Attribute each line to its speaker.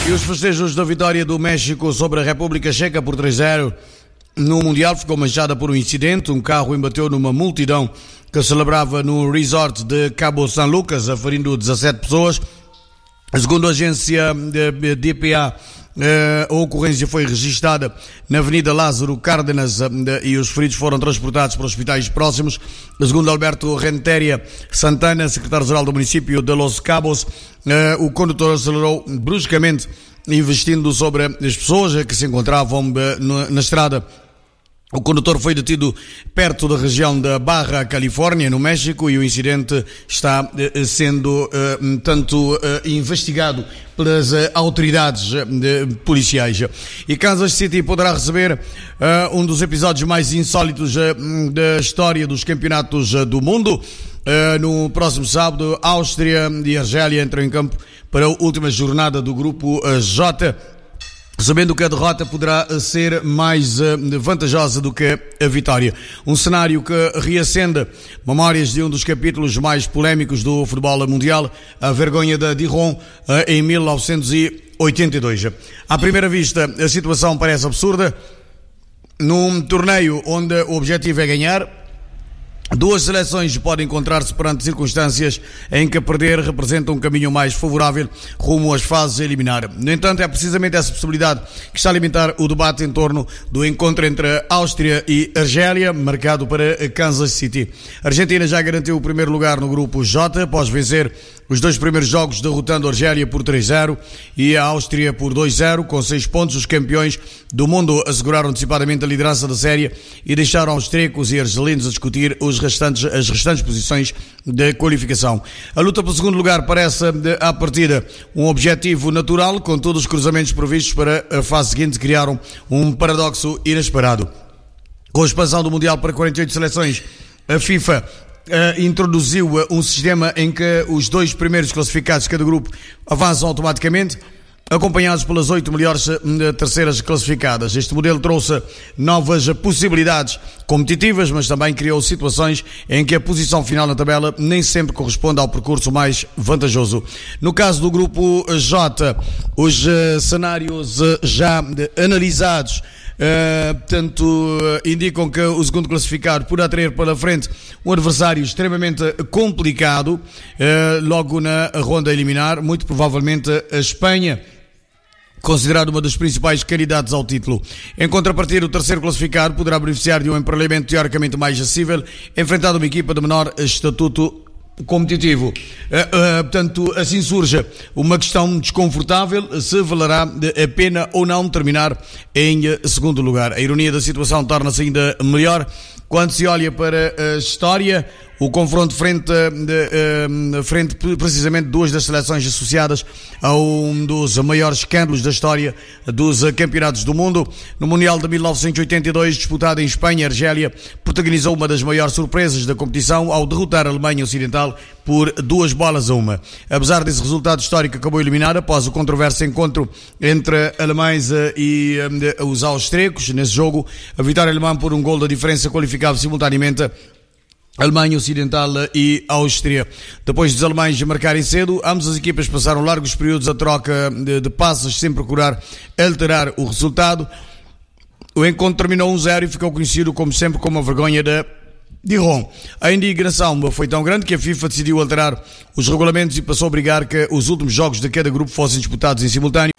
Speaker 1: E os festejos da vitória do México sobre a República Checa por 3-0 no Mundial ficou manchada por um incidente. Um carro embateu numa multidão que celebrava no resort de Cabo San Lucas, aferindo 17 pessoas. Segundo a agência DPA, a ocorrência foi registada na Avenida Lázaro Cárdenas e os feridos foram transportados para hospitais próximos. Segundo Alberto Renteria Santana, secretário-geral do município de Los Cabos, o condutor acelerou bruscamente, investindo sobre as pessoas que se encontravam na estrada. O condutor foi detido perto da região da Barra Califórnia, no México, e o incidente está sendo investigado pelas autoridades policiais. E Kansas City poderá receber um dos episódios mais insólitos da história dos campeonatos do mundo. No próximo sábado, Áustria e Argélia entram em campo para a última jornada do grupo J, sabendo que a derrota poderá ser mais vantajosa do que a vitória. Um cenário que reacende memórias de um dos capítulos mais polémicos do futebol mundial, a vergonha da Dijon em 1982. À primeira vista, a situação parece absurda. Num torneio onde o objetivo é ganhar, duas seleções podem encontrar-se perante circunstâncias em que perder representa um caminho mais favorável rumo às fases a eliminar. No entanto, é precisamente essa possibilidade que está a alimentar o debate em torno do encontro entre Áustria e Argélia, marcado para Kansas City. A Argentina já garantiu o primeiro lugar no grupo J, após vencer os dois primeiros jogos, derrotando a Argélia por 3-0 e a Áustria por 2-0. Com 6 pontos, os campeões do mundo asseguraram antecipadamente a liderança da série e deixaram austríacos e argelinos a discutir as restantes posições de qualificação. A luta pelo segundo lugar parece, à partida, um objetivo natural, contudo os cruzamentos previstos para a fase seguinte criaram um paradoxo inesperado. Com a expansão do Mundial para 48 seleções, a FIFA introduziu um sistema em que os dois primeiros classificados de cada grupo avançam automaticamente, acompanhados pelas 8 melhores terceiras classificadas. Este modelo trouxe novas possibilidades competitivas, mas também criou situações em que a posição final na tabela nem sempre corresponde ao percurso mais vantajoso. No caso do grupo J, os cenários já analisados indicam que o segundo classificado poderá ter pela frente um adversário extremamente complicado logo na ronda a eliminar, muito provavelmente a Espanha, considerado uma das principais candidatas ao título. Em contrapartida, o terceiro classificado poderá beneficiar de um emparelhamento teoricamente mais acessível, enfrentando uma equipa de menor estatuto competitivo. Portanto, assim surge uma questão desconfortável: se valerá a pena ou não terminar em segundo lugar. A ironia da situação torna-se ainda melhor quando se olha para a história. O confronto frente precisamente duas das seleções associadas a um dos maiores escândalos da história dos campeonatos do mundo. No Mundial de 1982, disputado em Espanha, a Argélia protagonizou uma das maiores surpresas da competição ao derrotar a Alemanha Ocidental por 2-1. Apesar desse resultado histórico, acabou eliminado após o controverso encontro entre alemães e os austríacos. Nesse jogo, a vitória alemã por um gol da diferença qualificava simultaneamente Alemanha Ocidental e Áustria. Depois dos alemães marcarem cedo, ambas as equipas passaram largos períodos a troca de passes sem procurar alterar o resultado. O encontro terminou 1-0 e ficou conhecido como sempre como a vergonha da Dijon. A indignação foi tão grande que a FIFA decidiu alterar os regulamentos e passou a obrigar que os últimos jogos de cada grupo fossem disputados em simultâneo.